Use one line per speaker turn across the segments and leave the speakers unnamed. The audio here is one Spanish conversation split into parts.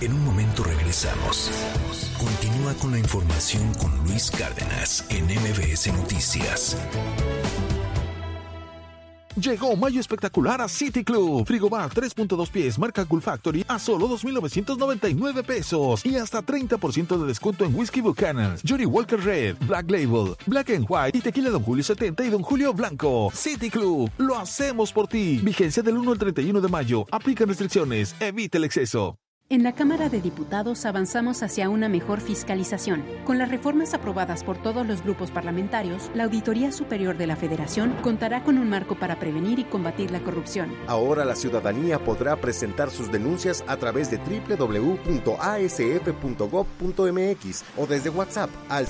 En un momento regresamos. Continúa con la información con Luis Cárdenas en MBS Noticias.
Llegó mayo espectacular a City Club. Frigobar 3.2 pies marca Cool Factory a solo $2,999 y hasta 30% de descuento en Whisky Buchanan, Johnny Walker Red, Black Label, Black & White y Tequila Don Julio 70 y Don Julio Blanco. City Club, lo hacemos por ti. Vigencia del 1 al 31 de mayo. Aplican restricciones. Evita el exceso.
En la Cámara de Diputados avanzamos hacia una mejor fiscalización. Con las reformas aprobadas por todos los grupos parlamentarios, la Auditoría Superior de la Federación contará con un marco para prevenir y combatir la corrupción.
Ahora la ciudadanía podrá presentar sus denuncias a través de www.asf.gov.mx o desde WhatsApp al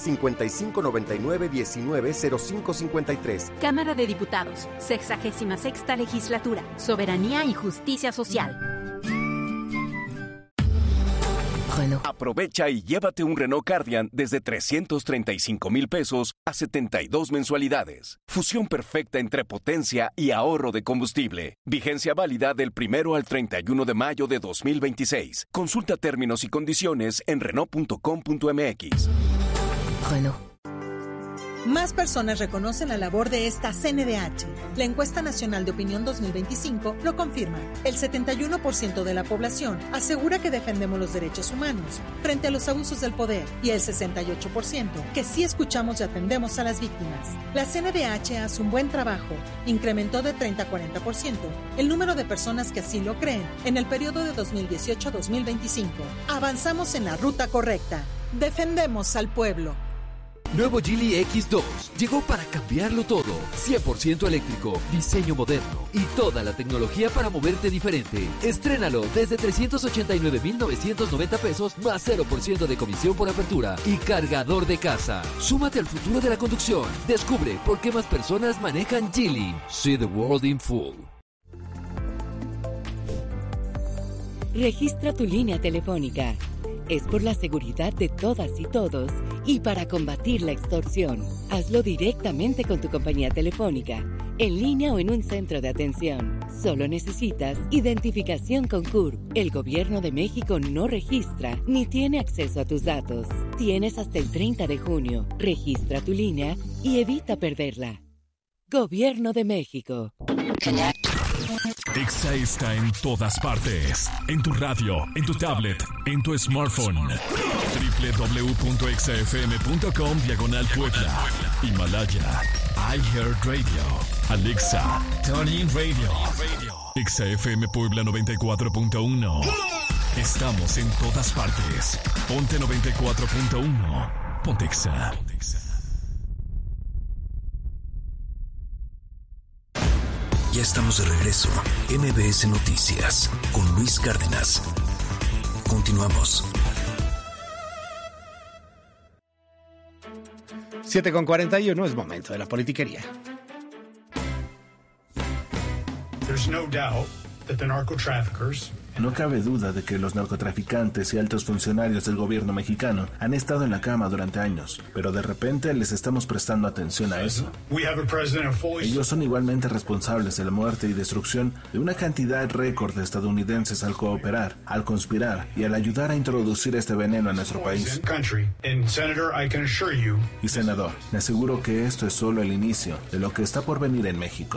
5599-190553.
Cámara de Diputados, 66ª Legislatura, Soberanía y Justicia Social.
Aprovecha y llévate un Renault Kardian desde 335,000 pesos a 72 mensualidades. Fusión perfecta entre potencia y ahorro de combustible. Vigencia válida del 1 al 31 de mayo de 2026. Consulta términos y condiciones en Renault.com.mx.
Renault. Más personas reconocen la labor de esta CNDH. La Encuesta Nacional de Opinión 2025 lo confirma. El 71% de la población asegura que defendemos los derechos humanos frente a los abusos del poder y el 68% que sí escuchamos y atendemos a las víctimas. La CNDH hace un buen trabajo. Incrementó de 30 a 40% el número de personas que así lo creen en el periodo de 2018 a 2025. Avanzamos en la ruta correcta. Defendemos al pueblo.
Nuevo Geely X2 llegó para cambiarlo todo. 100% eléctrico, diseño moderno y toda la tecnología para moverte diferente. Estrénalo desde 389,990 pesos más 0% de comisión por apertura y cargador de casa. Súmate al futuro de la conducción. Descubre por qué más personas manejan Geely. See the world in full.
Registra tu línea telefónica. Es por la seguridad de todas y todos y para combatir la extorsión. Hazlo directamente con tu compañía telefónica, en línea o en un centro de atención. Solo necesitas identificación con CURP. El Gobierno de México no registra ni tiene acceso a tus datos. Tienes hasta el 30 de junio. Registra tu línea y evita perderla. Gobierno de México.
Exa está en todas partes. En tu radio, en tu tablet, en tu smartphone. www.exafm.com/Puebla. Himalaya. iHeartRadio. Alexa. TuneIn Radio. Exa FM Puebla 94.1. Estamos en todas partes. Ponte 94.1. Ponte Exa.
Ya estamos de regreso. MBS Noticias con Luis Cárdenas. Continuamos.
7:41 es momento de la politiquería.
There's no doubt that the narco traffickers.
No cabe duda de que los narcotraficantes y altos funcionarios del gobierno mexicano han estado en la cama durante años, pero de repente les estamos prestando atención a eso. Ellos son igualmente responsables de la muerte y destrucción de una cantidad récord de estadounidenses al cooperar, al conspirar y al ayudar a introducir este veneno a nuestro país. Y senador, le aseguro que esto es solo el inicio de lo que está por venir en México.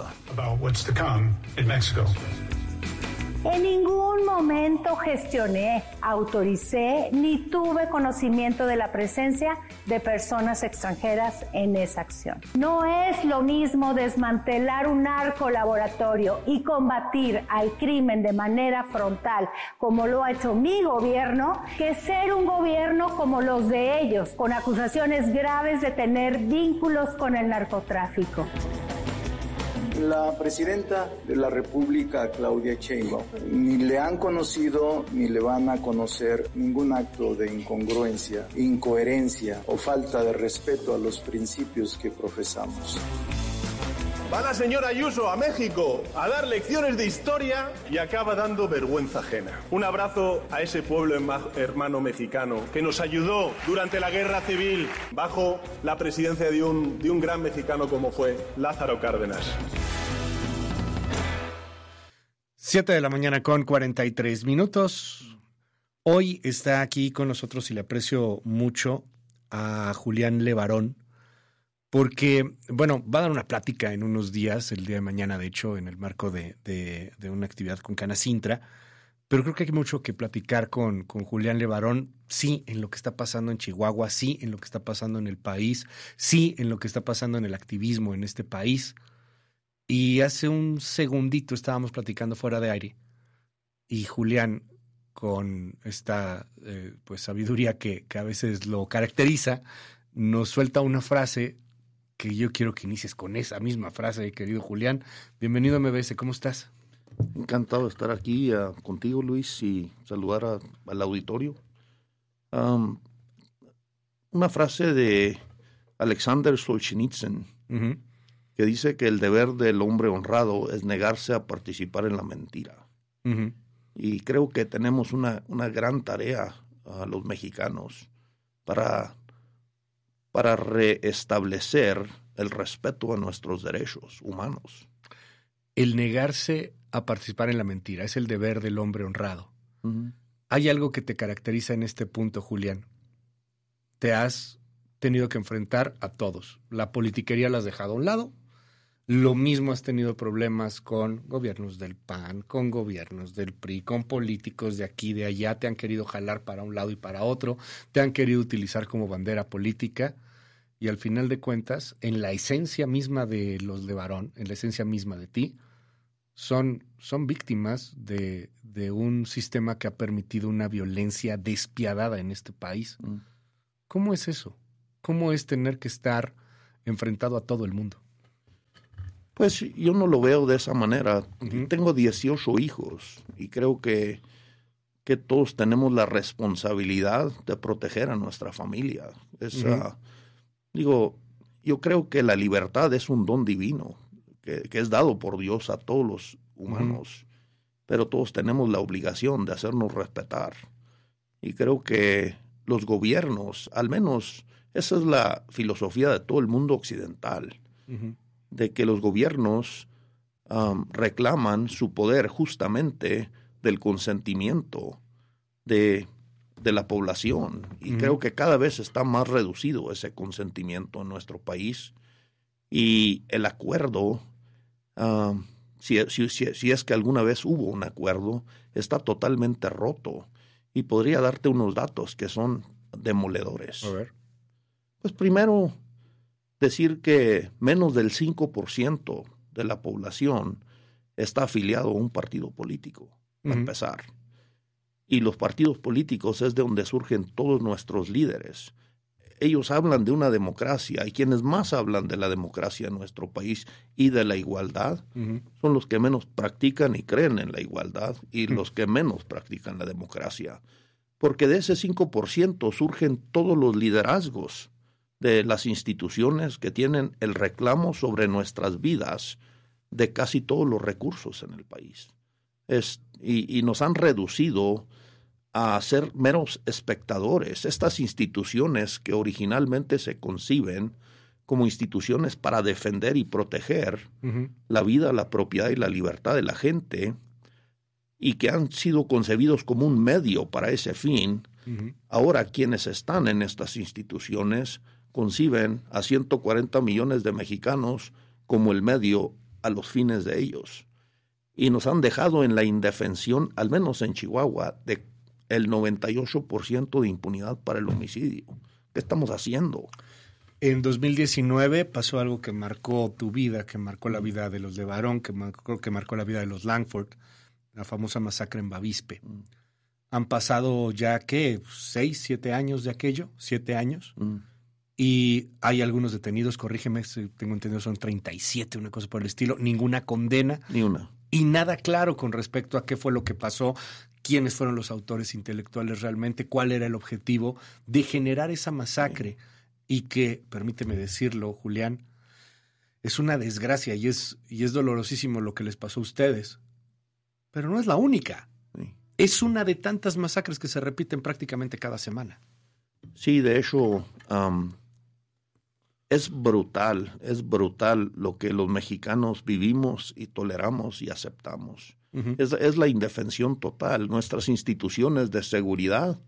En ningún momento gestioné, autoricé ni tuve conocimiento de la presencia de personas extranjeras en esa acción. No es lo mismo desmantelar un narcolaboratorio y combatir al crimen de manera frontal, como lo ha hecho mi gobierno, que ser un gobierno como los de ellos, con acusaciones graves de tener vínculos con el narcotráfico.
La presidenta de la República, Claudia Sheinbaum, ni le han conocido ni le van a conocer ningún acto de incongruencia, incoherencia o falta de respeto a los principios que profesamos.
Va la señora Ayuso a México a dar lecciones de historia y acaba dando vergüenza ajena. Un abrazo a ese pueblo hermano mexicano que nos ayudó durante la Guerra Civil bajo la presidencia de un gran mexicano como fue Lázaro Cárdenas.
7:43 a.m. Hoy está aquí con nosotros y le aprecio mucho a Julián Levarón, porque, bueno, va a dar una plática en unos días, el día de mañana, de hecho, en el marco de una actividad con Canacintra, pero creo que hay mucho que platicar con Julián Levarón, sí, en lo que está pasando en Chihuahua, sí, en lo que está pasando en el país, sí, en lo que está pasando en el activismo en este país. Y hace un segundito estábamos platicando fuera de aire y Julián, con esta pues sabiduría que a veces lo caracteriza, nos suelta una frase que yo quiero que inicies con esa misma frase, querido Julián. Bienvenido a MBS, ¿cómo estás?
Encantado de estar aquí contigo, Luis, y saludar al auditorio. Una frase de Alexander Solzhenitsyn, que dice que el deber del hombre honrado es negarse a participar en la mentira. Y creo que tenemos una gran tarea a los mexicanos para reestablecer el respeto a nuestros derechos humanos.
El negarse a participar en la mentira es el deber del hombre honrado. ¿Hay algo que te caracteriza en este punto, Julián? Te has tenido que enfrentar a todos. La politiquería la has dejado a un lado. Lo mismo has tenido problemas con gobiernos del PAN, con gobiernos del PRI, con políticos de aquí, de allá. Te han querido jalar para un lado y para otro. Te han querido utilizar como bandera política. Y al final de cuentas, en la esencia misma de los Levarón, en la esencia misma de ti, son víctimas de un sistema que ha permitido una violencia despiadada en este país. ¿Cómo es eso? ¿Cómo es tener que estar enfrentado a todo el mundo?
Pues yo no lo veo de esa manera. Tengo 18 hijos y creo que todos tenemos la responsabilidad de proteger a nuestra familia. Yo creo que la libertad es un don divino que es dado por Dios a todos los humanos, pero todos tenemos la obligación de hacernos respetar. Y creo que los gobiernos, al menos esa es la filosofía de todo el mundo occidental, de que los gobiernos reclaman su poder justamente del consentimiento de la población. Y creo que cada vez está más reducido ese consentimiento en nuestro país. Y el acuerdo, si es que alguna vez hubo un acuerdo, está totalmente roto. Y podría darte unos datos que son demoledores.
A ver.
Pues primero, decir que menos del 5% de la población está afiliado a un partido político, para empezar. Y los partidos políticos es de donde surgen todos nuestros líderes. Ellos hablan de una democracia, y quienes más hablan de la democracia en nuestro país y de la igualdad son los que menos practican y creen en la igualdad y los que menos practican la democracia. Porque de ese 5% surgen todos los liderazgos de las instituciones que tienen el reclamo sobre nuestras vidas de casi todos los recursos en el país. Y nos han reducido a ser meros espectadores. Estas instituciones que originalmente se conciben como instituciones para defender y proteger la vida, la propiedad y la libertad de la gente, y que han sido concebidos como un medio para ese fin, ahora quienes están en estas instituciones conciben a 140 millones de mexicanos como el medio a los fines de ellos. Y nos han dejado en la indefensión, al menos en Chihuahua, de el 98% de impunidad para el homicidio. ¿Qué estamos haciendo?
En 2019 pasó algo que marcó tu vida, que marcó la vida de los Levarón, que marcó la vida de los Langford, la famosa masacre en Bavispe. Han pasado ya, ¿qué? 6, 7 años de aquello, 7 años. Y hay algunos detenidos, corrígeme, si tengo entendido son 37, una cosa por el estilo, ninguna condena.
Ni una.
Y nada claro con respecto a qué fue lo que pasó, quiénes fueron los autores intelectuales realmente, cuál era el objetivo de generar esa masacre. Y que, permíteme decirlo, Julián, es una desgracia y es dolorosísimo lo que les pasó a ustedes. Pero no es la única.
Sí.
Es una de tantas masacres que se repiten prácticamente cada semana.
Sí, de hecho, es brutal lo que los mexicanos vivimos y toleramos y aceptamos. Es la indefensión total. Nuestras instituciones de seguridad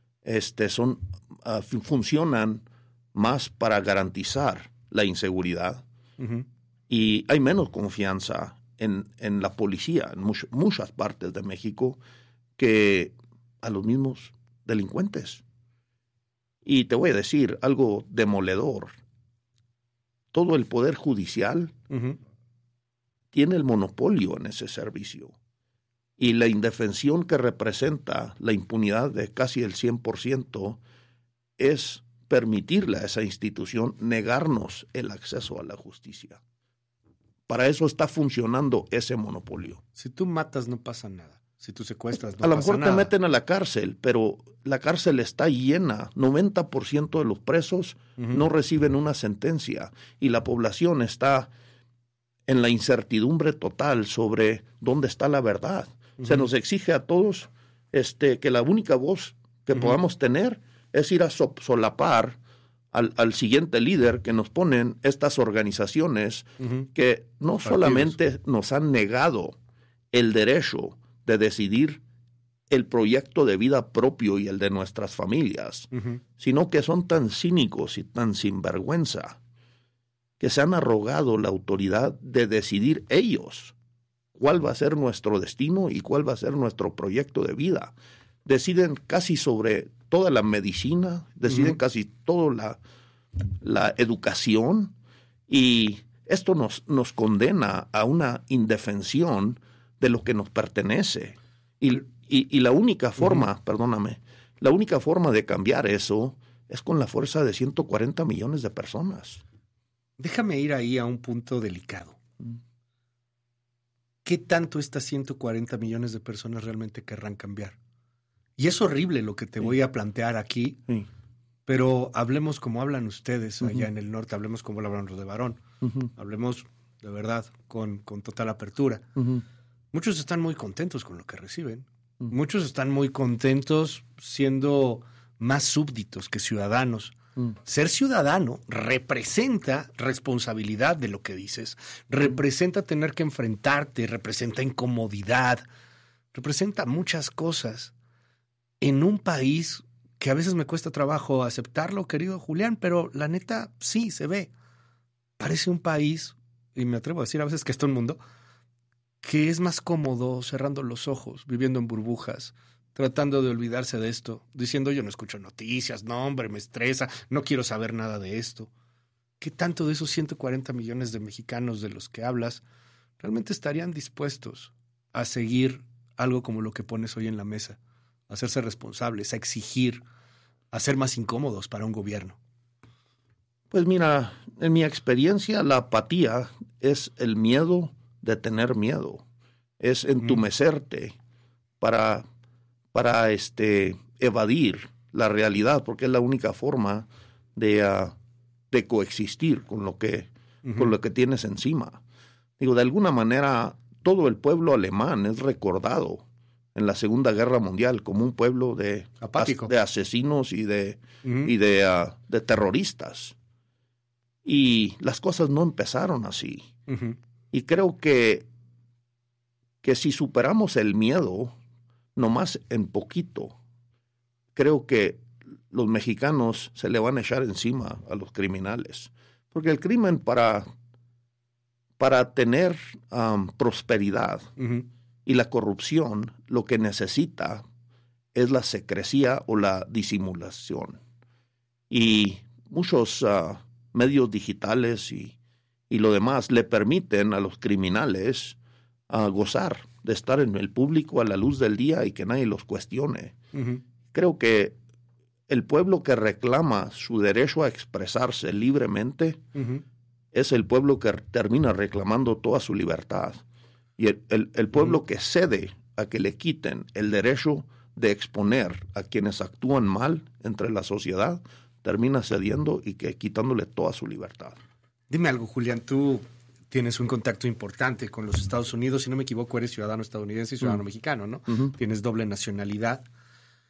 funcionan más para garantizar la inseguridad y hay menos confianza en la policía en muchas partes de México que a los mismos delincuentes. Y te voy a decir algo demoledor. Todo el Poder Judicial tiene el monopolio en ese servicio. Y la indefensión que representa la impunidad de casi el 100% es permitirle a esa institución negarnos el acceso a la justicia. Para eso está funcionando ese monopolio.
Si tú matas no pasa nada. Si tú secuestras no pasa
nada. A lo
mejor
te meten a la cárcel, pero la cárcel está llena. 90% de los presos no reciben una sentencia y la población está en la incertidumbre total sobre dónde está la verdad. Se nos exige a todos que la única voz que podamos tener es ir a solapar al siguiente líder que nos ponen estas organizaciones que no solamente nos han negado el derecho de decidir el proyecto de vida propio y el de nuestras familias, sino que son tan cínicos y tan sinvergüenza que se han arrogado la autoridad de decidir ellos cuál va a ser nuestro destino y cuál va a ser nuestro proyecto de vida. Deciden casi sobre toda la medicina, deciden casi toda la educación, y esto nos condena a una indefensión de lo que nos pertenece. Y la única forma, la única forma de cambiar eso es con la fuerza de 140 millones de personas.
Déjame ir ahí a un punto delicado. ¿Qué tanto estas 140 millones de personas realmente querrán cambiar? Y es horrible lo que te voy a plantear aquí, pero hablemos como hablan ustedes allá en el norte, hablemos como hablan los de Varón, hablemos de verdad con total apertura. Muchos están muy contentos con lo que reciben, muchos están muy contentos siendo más súbditos que ciudadanos. Ser ciudadano representa responsabilidad de lo que dices, representa tener que enfrentarte, representa incomodidad, representa muchas cosas en un país que a veces me cuesta trabajo aceptarlo, querido Julián, pero la neta sí se ve. Parece un país, y me atrevo a decir a veces que es todo un mundo, que es más cómodo cerrando los ojos, viviendo en burbujas, tratando de olvidarse de esto, diciendo yo no escucho noticias, no hombre, me estresa, no quiero saber nada de esto. ¿Qué tanto de esos 140 millones de mexicanos de los que hablas realmente estarían dispuestos a seguir algo como lo que pones hoy en la mesa? A hacerse responsables, a exigir, a ser más incómodos para un gobierno.
Pues mira, en mi experiencia la apatía es el miedo de tener miedo, es entumecerte para evadir la realidad, porque es la única forma de coexistir con lo que tienes encima. Digo, de alguna manera todo el pueblo alemán es recordado en la Segunda Guerra Mundial como un pueblo de asesinos y de terroristas. Y las cosas no empezaron así. Y creo que si superamos el miedo, nomás en poquito, creo que los mexicanos se le van a echar encima a los criminales. Porque el crimen para tener prosperidad y la corrupción, lo que necesita es la secrecía o la disimulación. Y muchos medios digitales y lo demás le permiten a los criminales gozar de estar en el público a la luz del día y que nadie los cuestione. Creo que el pueblo que reclama su derecho a expresarse libremente es el pueblo que termina reclamando toda su libertad. Y el pueblo que cede a que le quiten el derecho de exponer a quienes actúan mal entre la sociedad, termina cediendo y quitándole toda su libertad.
Dime algo, Julián, tú tienes un contacto importante con los Estados Unidos, si no me equivoco eres ciudadano estadounidense y ciudadano mexicano, ¿no? Tienes doble nacionalidad.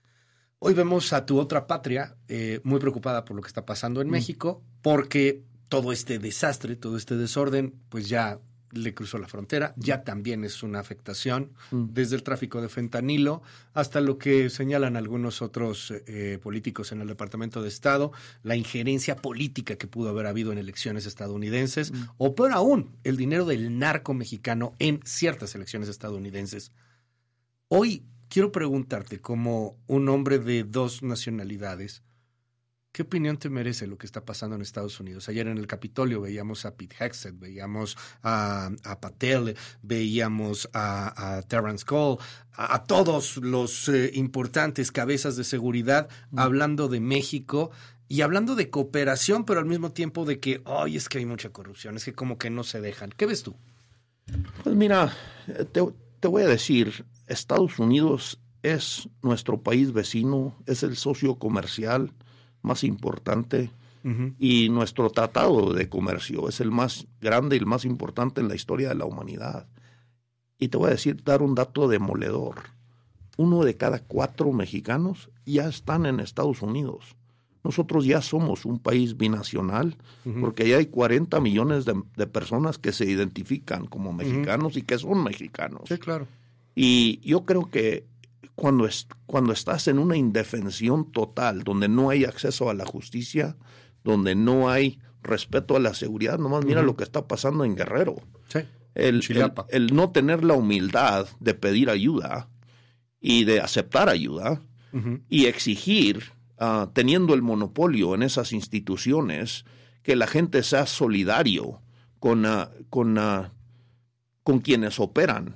Hoy vemos a tu otra patria muy preocupada por lo que está pasando en México, porque todo este desastre, todo este desorden, pues ya le cruzó la frontera, ya también es una afectación, desde el tráfico de fentanilo hasta lo que señalan algunos otros políticos en el Departamento de Estado, la injerencia política que pudo haber habido en elecciones estadounidenses, o peor aún, el dinero del narco mexicano en ciertas elecciones estadounidenses. Hoy quiero preguntarte, como un hombre de dos nacionalidades, ¿qué opinión te merece lo que está pasando en Estados Unidos? Ayer en el Capitolio veíamos a Pete Hegseth, veíamos a Patel, veíamos a Terrence Cole, a todos los importantes cabezas de seguridad hablando de México y hablando de cooperación, pero al mismo tiempo de que, es que hay mucha corrupción, es que como que no se dejan. ¿Qué ves tú?
Pues mira, te voy a decir, Estados Unidos es nuestro país vecino, es el socio comercial más importante, y nuestro tratado de comercio es el más grande y el más importante en la historia de la humanidad. Y te voy a dar un dato demoledor. 1 de cada 4 mexicanos ya están en Estados Unidos. Nosotros ya somos un país binacional, porque ya hay 40 millones de personas que se identifican como mexicanos y que son mexicanos.
Sí, claro.
Y yo creo que cuando estás en una indefensión total, donde no hay acceso a la justicia, donde no hay respeto a la seguridad, nomás mira lo que está pasando en Guerrero.
Sí,
el no tener la humildad de pedir ayuda y de aceptar ayuda y exigir, teniendo el monopolio en esas instituciones, que la gente sea solidario con quienes operan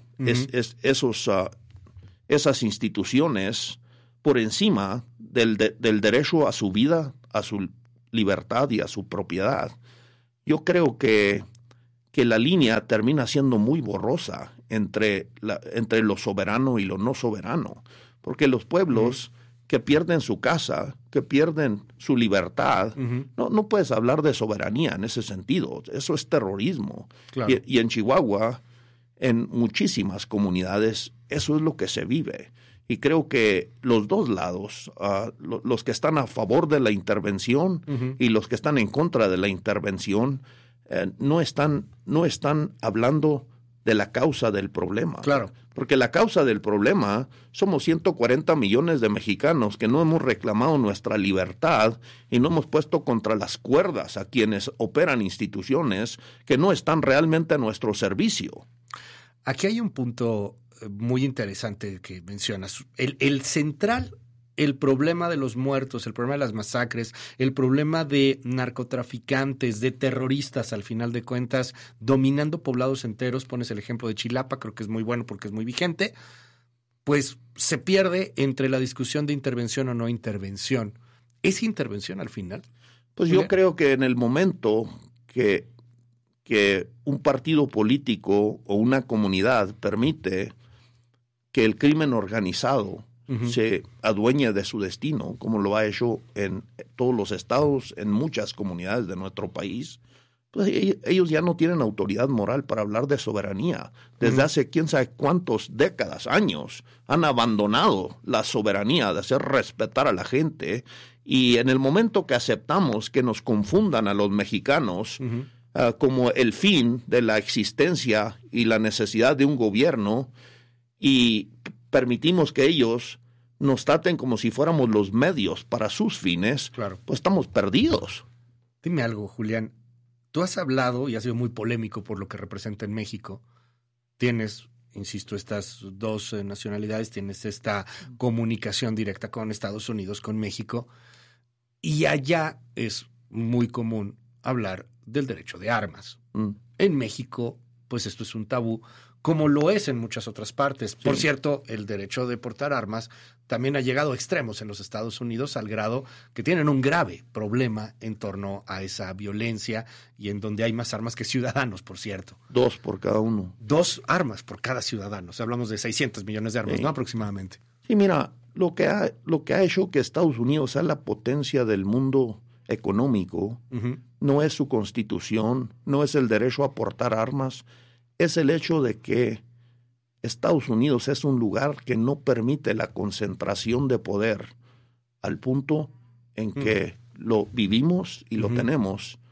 esas instituciones por encima del derecho a su vida, a su libertad y a su propiedad. Yo creo que la línea termina siendo muy borrosa entre lo soberano y lo no soberano, porque los pueblos que pierden su casa, que pierden su libertad, no puedes hablar de soberanía en ese sentido. Eso es terrorismo. Claro. Y en Chihuahua, en muchísimas comunidades, eso es lo que se vive. Y creo que los dos lados, los que están a favor de la intervención y los que están en contra de la intervención, no están hablando de la causa del problema.
Claro.
Porque la causa del problema somos 140 millones de mexicanos que no hemos reclamado nuestra libertad y no hemos puesto contra las cuerdas a quienes operan instituciones que no están realmente a nuestro servicio.
Aquí hay un punto muy interesante que mencionas. El central, el problema de los muertos, el problema de las masacres, el problema de narcotraficantes, de terroristas, al final de cuentas, dominando poblados enteros. Pones el ejemplo de Chilapa, creo que es muy bueno porque es muy vigente. Pues se pierde entre la discusión de intervención o no intervención. ¿Es intervención al final?
Pues yo creo que en el momento que un partido político o una comunidad permite que el crimen organizado se adueñe de su destino, como lo ha hecho en todos los estados, en muchas comunidades de nuestro país, pues ellos ya no tienen autoridad moral para hablar de soberanía. Desde hace quién sabe cuántas décadas, años, han abandonado la soberanía de hacer respetar a la gente, y en el momento que aceptamos que nos confundan a los mexicanos como el fin de la existencia y la necesidad de un gobierno, y permitimos que ellos nos traten como si fuéramos los medios para sus fines,
claro,
pues estamos perdidos.
Dime algo, Julián. Tú has hablado y has sido muy polémico por lo que representa en México. Tienes, insisto, estas dos nacionalidades, tienes esta comunicación directa con Estados Unidos, con México, y allá es muy común hablar del derecho de armas. En México, pues esto es un tabú, como lo es en muchas otras partes. Sí. Por cierto, el derecho de portar armas también ha llegado a extremos en los Estados Unidos, al grado que tienen un grave problema en torno a esa violencia, y en donde hay más armas que ciudadanos, por cierto.
2 por cada uno.
2 armas por cada ciudadano. O sea, hablamos de 600 millones de armas, ¿no? Aproximadamente.
Sí, mira, lo que ha hecho que Estados Unidos sea la potencia del mundo económico no es su constitución, no es el derecho a portar armas, es el hecho de que Estados Unidos es un lugar que no permite la concentración de poder al punto en que lo vivimos y lo tenemos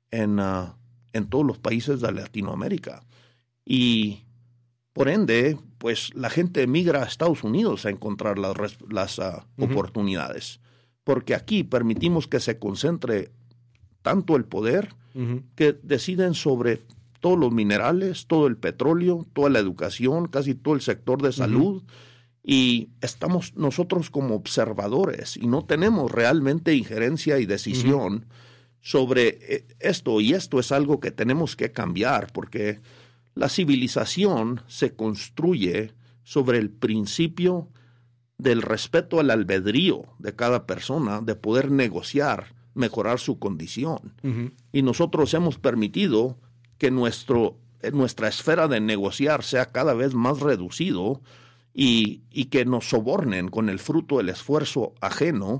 en todos los países de Latinoamérica. Y por ende, pues la gente emigra a Estados Unidos a encontrar las oportunidades, porque aquí permitimos que se concentre tanto el poder que deciden sobre todos los minerales, todo el petróleo, toda la educación, casi todo el sector de salud, y estamos nosotros como observadores y no tenemos realmente injerencia y decisión sobre esto, y esto es algo que tenemos que cambiar, porque la civilización se construye sobre el principio del respeto al albedrío de cada persona, de poder negociar, mejorar su condición. Y nosotros hemos permitido que nuestra esfera de negociar sea cada vez más reducido y que nos sobornen con el fruto del esfuerzo ajeno,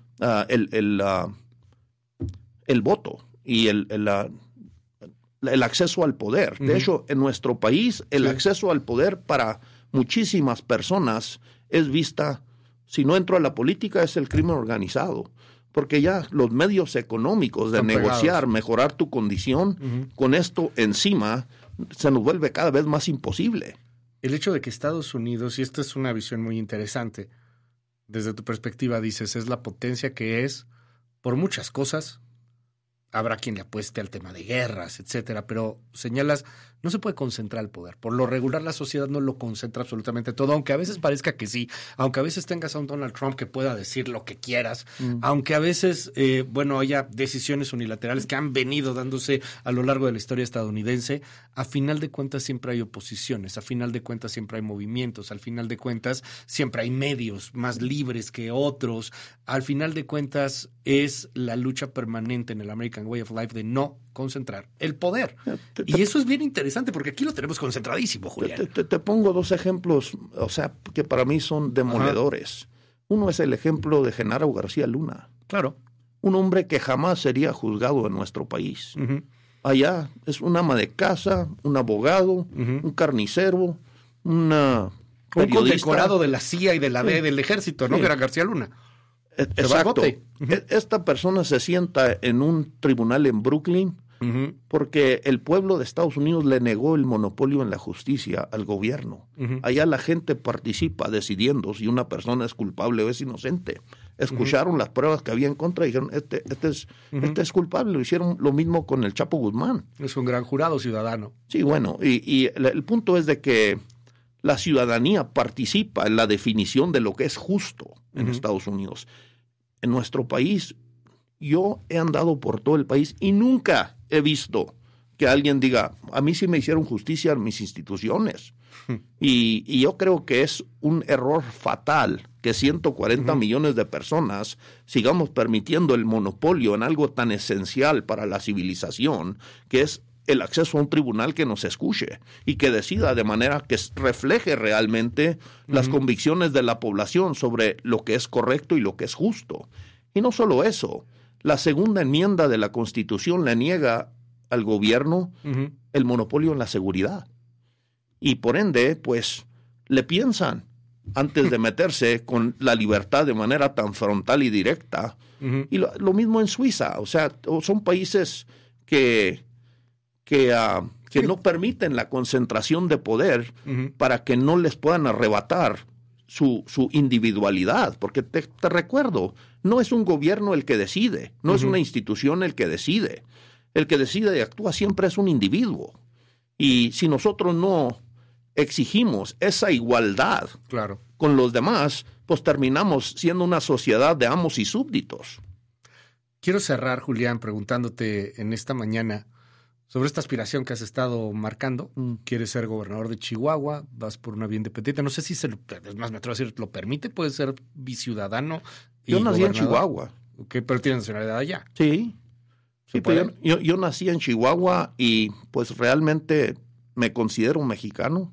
el voto y el acceso al poder. De hecho, en nuestro país, el acceso al poder para muchísimas personas es vista, si no entro a la política, es el crimen organizado. Porque ya los medios económicos de negociar, mejorar tu condición, con esto encima, se nos vuelve cada vez más imposible.
El hecho de que Estados Unidos, y esta es una visión muy interesante, desde tu perspectiva dices, es la potencia que es por muchas cosas. Habrá quien le apueste al tema de guerras, etcétera, pero señalas, no se puede concentrar el poder. Por lo regular, la sociedad no lo concentra absolutamente todo, aunque a veces parezca que sí, aunque a veces tengas a un Donald Trump que pueda decir lo que quieras, aunque a veces, haya decisiones unilaterales que han venido dándose a lo largo de la historia estadounidense, a final de cuentas siempre hay oposiciones, a final de cuentas siempre hay movimientos, al final de cuentas siempre hay medios más libres que otros, al final de cuentas es la lucha permanente en el American Way of Life de no concentrar el poder. Y eso es bien interesante porque aquí lo tenemos concentradísimo, Julián.
Te pongo dos ejemplos, o sea, que para mí son demoledores. Uno es el ejemplo de Genaro García Luna.
Claro.
Un hombre que jamás sería juzgado en nuestro país. Allá es un ama de casa, un abogado, un carnicero, un
condecorado de la CIA y de la D del ejército, ¿no? Que era García Luna.
Exacto. Esta persona se sienta en un tribunal en Brooklyn porque el pueblo de Estados Unidos le negó el monopolio en la justicia al gobierno. Allá la gente participa decidiendo si una persona es culpable o es inocente. Escucharon las pruebas que había en contra y dijeron, este es culpable. Lo hicieron lo mismo con el Chapo Guzmán.
Es un gran jurado ciudadano.
Sí, bueno, y el punto es de que la ciudadanía participa en la definición de lo que es justo en Estados Unidos. En nuestro país, yo he andado por todo el país y nunca he visto que alguien diga, a mí sí me hicieron justicia en mis instituciones. Y yo creo que es un error fatal que 140 millones de personas sigamos permitiendo el monopolio en algo tan esencial para la civilización, que es el acceso a un tribunal que nos escuche y que decida de manera que refleje realmente las convicciones de la población sobre lo que es correcto y lo que es justo. Y no solo eso, la segunda enmienda de la Constitución le niega al gobierno el monopolio en la seguridad. Y por ende, pues, le piensan antes de meterse con la libertad de manera tan frontal y directa. Y lo mismo en Suiza. O sea, son países que no permiten la concentración de poder para que no les puedan arrebatar su individualidad. Porque te recuerdo, no es un gobierno el que decide, no es una institución el que decide. El que decide y actúa siempre es un individuo. Y si nosotros no exigimos esa igualdad con los demás, pues terminamos siendo una sociedad de amos y súbditos.
Quiero cerrar, Julián, preguntándote en esta mañana sobre esta aspiración que has estado marcando. Quieres ser gobernador de Chihuahua, vas por una vía independiente. No sé si es más me atrevo a decir, ¿lo permite? ¿Puedes ser biciudadano?
Yo nací en Chihuahua.
Okay, pero tienes nacionalidad allá.
Sí. Sí, pero yo nací en Chihuahua y pues realmente me considero mexicano.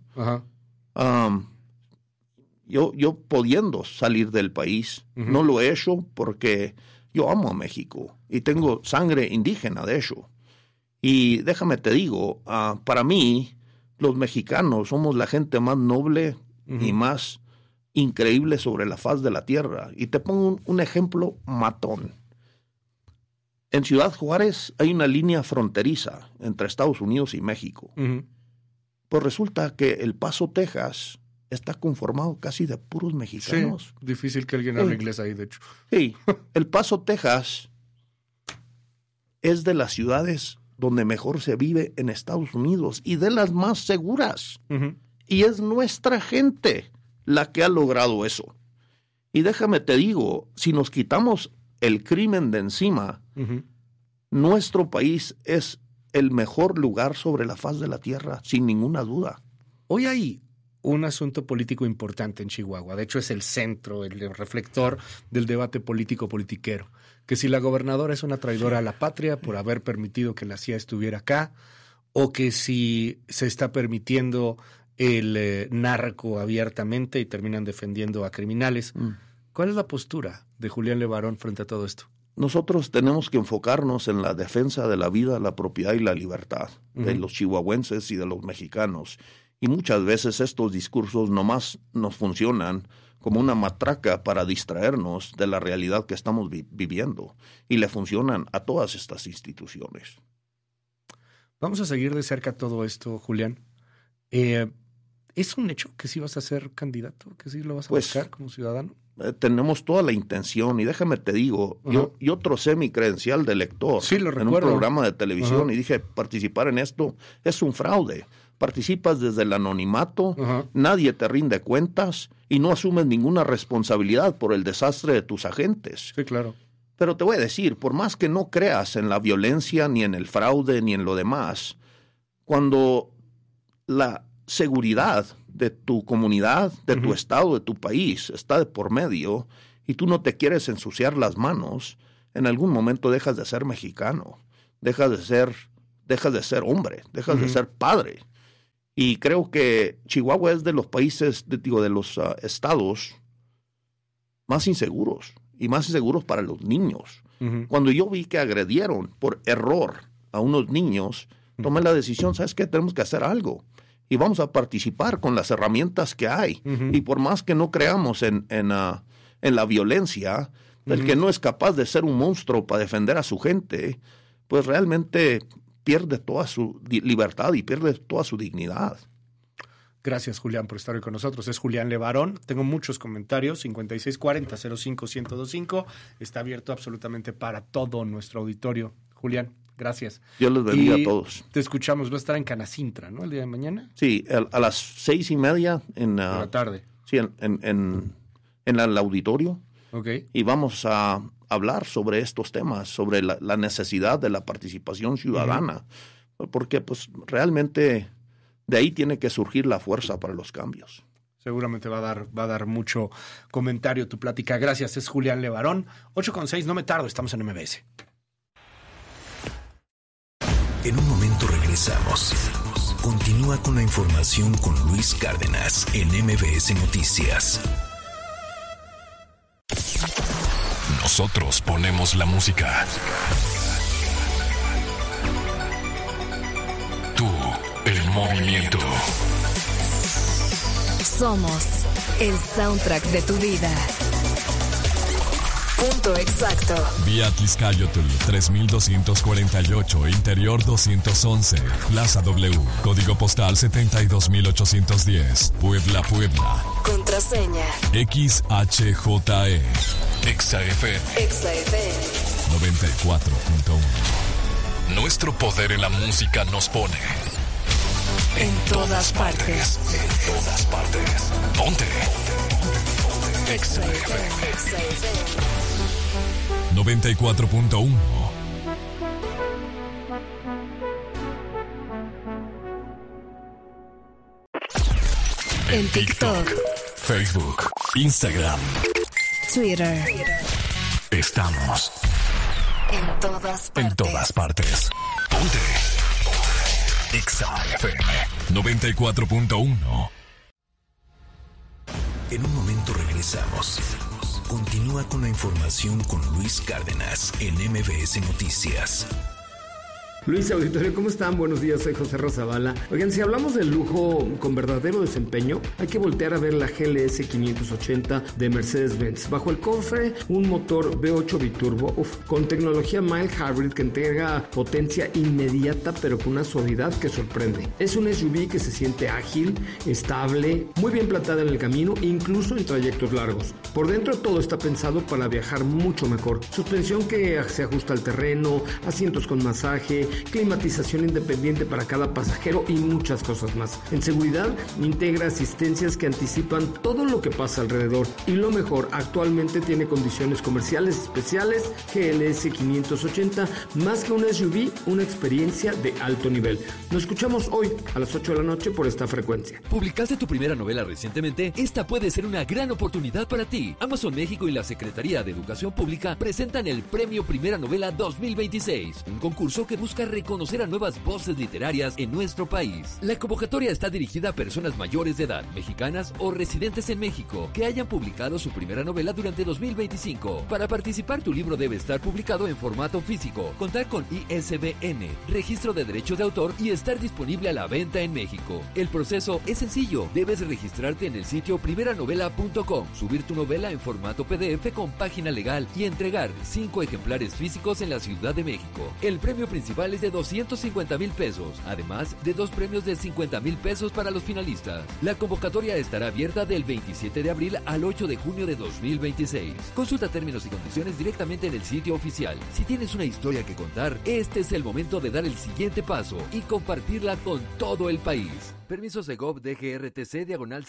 Yo pudiendo salir del país, no lo he hecho porque yo amo a México y tengo sangre indígena, de hecho. Y déjame te digo, para mí, los mexicanos somos la gente más noble y más increíble sobre la faz de la tierra. Y te pongo un ejemplo matón. En Ciudad Juárez hay una línea fronteriza entre Estados Unidos y México. Pues resulta que El Paso, Texas, está conformado casi de puros mexicanos.
Sí, difícil que alguien hable inglés ahí, de hecho.
Sí, El Paso, Texas es de las ciudades donde mejor se vive en Estados Unidos y de las más seguras. Y es nuestra gente la que ha logrado eso. Y déjame te digo, si nos quitamos el crimen de encima, nuestro país es el mejor lugar sobre la faz de la tierra, sin ninguna duda.
Hoy hay un asunto político importante en Chihuahua. De hecho, es el centro, el reflector del debate político-politiquero. Que si la gobernadora es una traidora a la patria por haber permitido que la CIA estuviera acá, o que si se está permitiendo el narco abiertamente y terminan defendiendo a criminales. ¿Cuál es la postura de Julián Levarón frente a todo esto?
Nosotros tenemos que enfocarnos en la defensa de la vida, la propiedad y la libertad de los chihuahuenses y de los mexicanos. Y muchas veces estos discursos nomás nos funcionan como una matraca para distraernos de la realidad que estamos viviendo. Y le funcionan a todas estas instituciones.
Vamos a seguir de cerca todo esto, Julián. ¿Es un hecho que sí vas a ser candidato? ¿Que sí lo vas a buscar como ciudadano?
Tenemos toda la intención, y déjame te digo, yo trocé mi credencial de elector en un programa de televisión y dije, participar en esto es un fraude. Participas desde el anonimato, nadie te rinde cuentas y no asumes ninguna responsabilidad por el desastre de tus agentes.
Sí, claro.
Pero te voy a decir, por más que no creas en la violencia, ni en el fraude, ni en lo demás, cuando la seguridad de tu comunidad, de tu estado, de tu país está de por medio y tú no te quieres ensuciar las manos, en algún momento dejas de ser mexicano, dejas de ser hombre, dejas de ser padre. Y creo que Chihuahua es de los países, de los estados más inseguros y más inseguros para los niños. Cuando yo vi que agredieron por error a unos niños, tomé la decisión, ¿sabes qué? Tenemos que hacer algo. Y vamos a participar con las herramientas que hay. Y por más que no creamos en la violencia, el que no es capaz de ser un monstruo para defender a su gente, pues realmente pierde toda su libertad y pierde toda su dignidad.
Gracias, Julián, por estar hoy con nosotros. Es Julián Levarón. Tengo muchos comentarios. 5640-05-1025. Está abierto absolutamente para todo nuestro auditorio. Julián, gracias.
Dios les bendiga a todos.
Te escuchamos. Va a estar en Canacintra, ¿no? El día de mañana.
Sí, a las 6:30 en
la tarde.
Sí, en el auditorio.
Okay.
Y vamos a hablar sobre estos temas, sobre la necesidad de la participación ciudadana, porque pues realmente de ahí tiene que surgir la fuerza para los cambios.
Seguramente va a dar mucho comentario tu plática. Gracias, es Julián Levarón. 8:06, no me tardo, estamos en MBS.
En un momento regresamos. Continúa con la información con Luis Cárdenas en MBS Noticias.
Nosotros ponemos la música. Tú, el movimiento.
Somos el soundtrack de tu vida. Punto exacto.
Vía Tliscayotl 3248, Interior 211, Plaza W, Código Postal 72810, Puebla, Puebla.
Contraseña
XHJE. XFM 94.1. Nuestro poder en la música nos pone
en todas partes.
En todas partes. Ponte. XFM 94.1.
En TikTok,
Facebook, Instagram,
Twitter.
Estamos
en todas partes.
En todas partes. Ponte. XFM 94.1.
En un momento regresamos. Continúa con la información con Luis Cárdenas en MBS Noticias.
Luis Auditorio, ¿cómo están? Buenos días, soy José Razabala. Oigan, si hablamos del lujo con verdadero desempeño, hay que voltear a ver la GLS 580 de Mercedes-Benz. Bajo el cofre, un motor V8 biturbo, con tecnología mild hybrid que entrega potencia inmediata, pero con una suavidad que sorprende. Es un SUV que se siente ágil, estable, muy bien plantada en el camino, incluso en trayectos largos. Por dentro todo está pensado para viajar mucho mejor. Suspensión que se ajusta al terreno, asientos con masaje, climatización independiente para cada pasajero y muchas cosas más. En seguridad, integra asistencias que anticipan todo lo que pasa alrededor. Y lo mejor, actualmente tiene condiciones comerciales especiales. GLS 580, más que un SUV, una experiencia de alto nivel. Nos escuchamos hoy a las 8 de la noche por esta frecuencia.
¿Publicaste tu primera novela recientemente? Esta puede ser una gran oportunidad para ti. Amazon México y la Secretaría de Educación Pública presentan el Premio Primera Novela 2026, un concurso que busca reconocer a nuevas voces literarias en nuestro país. La convocatoria está dirigida a personas mayores de edad, mexicanas o residentes en México, que hayan publicado su primera novela durante 2025. Para participar, tu libro debe estar publicado en formato físico, contar con ISBN, registro de derechos de autor y estar disponible a la venta en México. El proceso es sencillo. Debes registrarte en el sitio primeranovela.com, subir tu novela en formato PDF con página legal y entregar 5 ejemplares físicos en la Ciudad de México. El premio principal es de 250,000 pesos, además de 2 premios de 50,000 pesos para los finalistas. La convocatoria estará abierta del 27 de abril al 8 de junio de 2026. Consulta términos y condiciones directamente en el sitio oficial. Si tienes una historia que contar, este es el momento de dar el siguiente paso y compartirla con todo el país. Permiso Segov DGRTC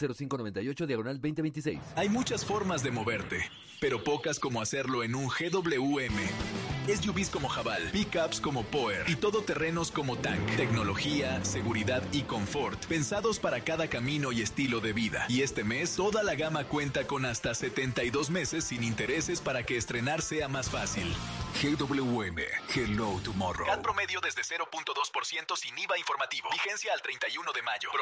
/0598/2026.
Hay muchas formas de moverte, pero pocas como hacerlo en un GWM. SUVs como Haval, pickups como Power y todoterrenos como Tank. Tecnología, seguridad y confort, pensados para cada camino y estilo de vida. Y este mes, toda la gama cuenta con hasta 72 meses sin intereses para que estrenar sea más fácil. GWM, Hello Tomorrow. CAT promedio desde 0.2% sin IVA informativo. Vigencia al 31 de mayo.